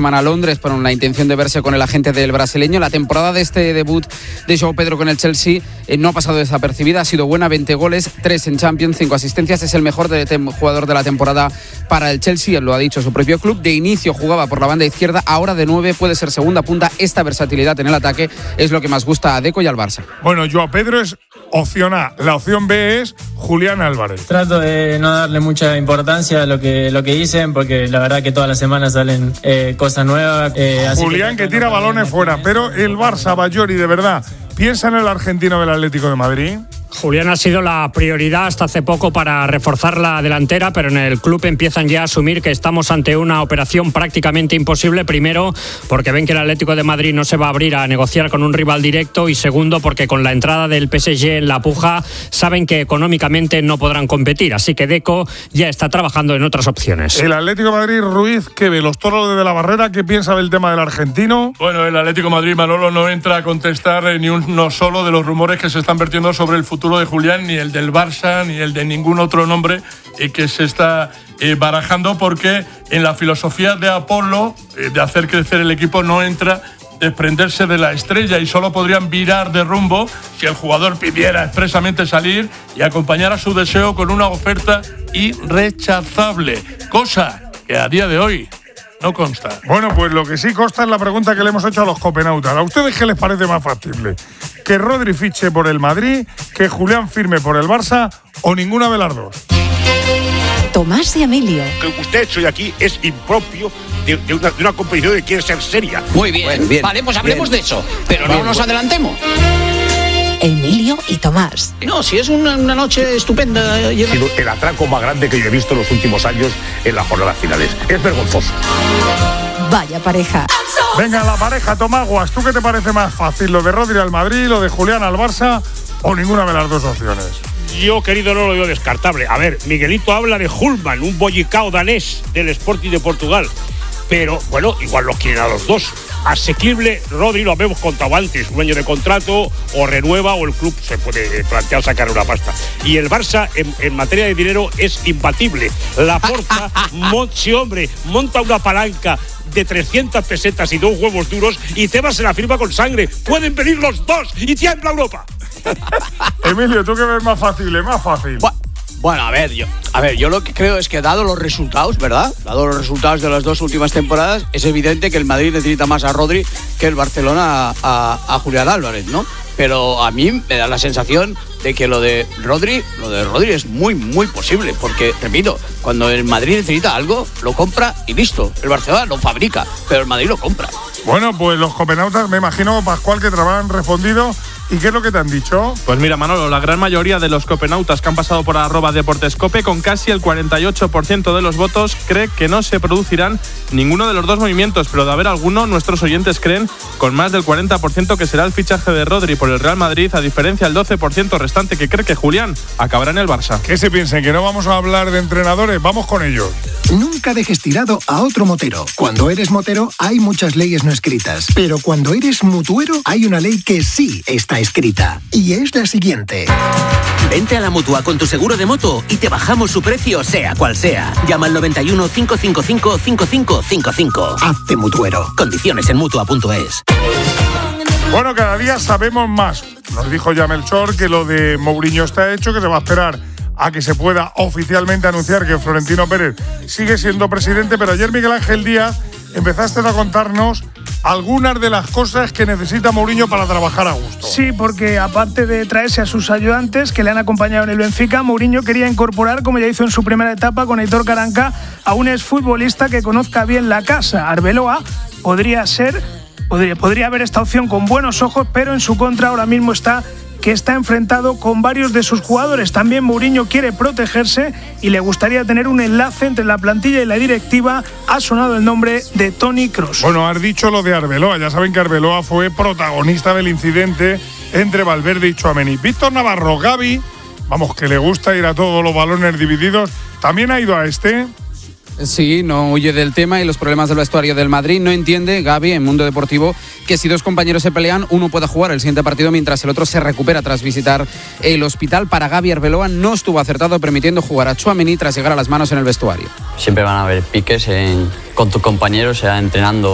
semana a Londres con la intención de verse con el agente del brasileño. La temporada de este debut de João Pedro con el Chelsea no ha pasado desapercibida, ha sido buena, 20 goles, 3 en Champions, 5 asistencias, es el mejor jugador de la temporada para el Chelsea, lo ha dicho su propio club. De inicio jugaba por la banda izquierda, ahora de 9 puede ser segunda punta. Esta versatilidad en el ataque es lo que más gusta a Deco y al Barça. Bueno, João Pedro es opción A, la opción B es Julián Álvarez. Trato de no darle mucha importancia a lo que dicen, porque la verdad que todas las semanas salen cosas nuevas. Julián que tira balones fuera, pero el Barça, Bayori, de verdad, ¿piensa en el argentino del Atlético de Madrid? Julián ha sido la prioridad hasta hace poco para reforzar la delantera, pero en el club empiezan ya a asumir que estamos ante una operación prácticamente imposible. Primero, porque ven que el Atlético de Madrid no se va a abrir a negociar con un rival directo, y segundo, porque con la entrada del PSG en la puja saben que económicamente no podrán competir. Así que Deco ya está trabajando en otras opciones. El Atlético de Madrid, Ruiz, ¿qué ve? Los Toros de la Barrera, ¿qué piensa del tema del argentino? Bueno, el Atlético de Madrid, Manolo, no entra a contestar ni uno solo de los rumores que se están vertiendo sobre el futuro de Julián, ni el del Barça, ni el de ningún otro nombre que se está barajando, porque en la filosofía de Apolo, de hacer crecer el equipo, no entra desprenderse de la estrella, y solo podrían virar de rumbo si el jugador pidiera expresamente salir y acompañar a su deseo con una oferta irrechazable, cosa que a día de hoy no consta. Bueno, pues lo que sí consta es la pregunta que le hemos hecho a los copenautas. ¿A ustedes qué les parece más factible? ¿Que Rodri fiche por el Madrid, que Julián firme por el Barça, o ninguna de las dos? Tomás y Emilio. Lo que usted ha hecho hoy aquí es impropio de una competición que quiere ser seria. Muy bien. Bueno, bien. Vale, pues hablemos de eso, pero no nos adelantemos. Emilio y Tomás. No, si es una noche estupenda. El atraco más grande que yo he visto en los últimos años en las jornadas finales. Es vergonzoso. Vaya pareja. Venga, la pareja, Tomaguas, ¿tú qué te parece más fácil? ¿Lo de Rodri al Madrid, lo de Julián al Barça, o ninguna de las dos opciones? Yo, querido, no lo veo descartable. A ver, Miguelito habla de Hulman, un bollicao danés del Sporting de Portugal. Pero, bueno, igual los quieren a los dos. Asequible, Rodri, lo habíamos contado antes. Un año de contrato, o renueva, o el club se puede plantear sacar una pasta. Y el Barça, en materia de dinero, es imbatible. Laporta, sí, hombre, monta una palanca de 300 pesetas y 2 huevos duros, y Tebas se la firma con sangre. Pueden venir los dos y tiembla Europa. Emilio, ¿tú qué ves más factible? Más fácil. Bueno, a ver, yo lo que creo es que, dado los resultados, ¿verdad? Dado los resultados de las 2 últimas temporadas, es evidente que el Madrid necesita más a Rodri que el Barcelona a Julián Álvarez, ¿no? Pero a mí me da la sensación de que lo de Rodri es muy, muy posible, porque, repito, cuando el Madrid necesita algo, lo compra y listo. El Barcelona lo fabrica, pero el Madrid lo compra. Bueno, pues los copenautas, me imagino, Pascual, que te habrán respondido. ¿Y qué es lo que te han dicho? Pues mira, Manolo, la gran mayoría de los copenautas que han pasado por @deportescope, con casi el 48% de los votos, cree que no se producirán ninguno de los dos movimientos, pero de haber alguno, nuestros oyentes creen con más del 40% que será el fichaje de Rodri por el Real Madrid, a diferencia del 12% restante que cree que Julián acabará en el Barça. ¿Qué se piensan? ¿Que no vamos a hablar de entrenadores? Vamos con ellos. Nunca dejes tirado a otro motero. Cuando eres motero hay muchas leyes no escritas, pero cuando eres mutuero hay una ley que sí está escrita, y es la siguiente. Vente a la Mutua con tu seguro de moto y te bajamos su precio, sea cual sea. Llama al 91 555 5555. Hazte mutuero. Condiciones en Mutua.es. Bueno, cada día sabemos más. Nos dijo ya Melchor que lo de Mourinho está hecho, que se va a esperar a que se pueda oficialmente anunciar que Florentino Pérez sigue siendo presidente, pero ayer, Miguel Ángel Díaz, empezaste a contarnos algunas de las cosas que necesita Mourinho para trabajar a gusto. Sí, porque aparte de traerse a sus ayudantes que le han acompañado en el Benfica, Mourinho quería incorporar, como ya hizo en su primera etapa con Aitor Karanka, a un exfutbolista que conozca bien la casa. Arbeloa podría haber esta opción con buenos ojos, pero en su contra ahora mismo está enfrentado con varios de sus jugadores. También Mourinho quiere protegerse y le gustaría tener un enlace entre la plantilla y la directiva. Ha sonado el nombre de Toni Kroos. Bueno, has dicho lo de Arbeloa. Ya saben que Arbeloa fue protagonista del incidente entre Valverde y Tchouaméni. Víctor Navarro, Gavi, vamos, que le gusta ir a todos los balones divididos, también ha ido a este. Sí, no huye del tema y los problemas del vestuario del Madrid. No entiende Gavi en Mundo Deportivo que si dos compañeros se pelean, uno pueda jugar el siguiente partido mientras el otro se recupera tras visitar el hospital. Para Gavi, Arbeloa no estuvo acertado permitiendo jugar a Tchouaméni tras llegar a las manos en el vestuario. Siempre van a haber piques con tus compañeros, sea entrenando